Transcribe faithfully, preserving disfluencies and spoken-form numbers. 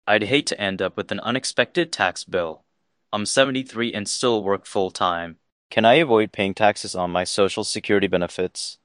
I'd hate to end up with an unexpected tax bill. I'm seventy-three and still work full time. Can I avoid paying taxes on my Social Security benefits?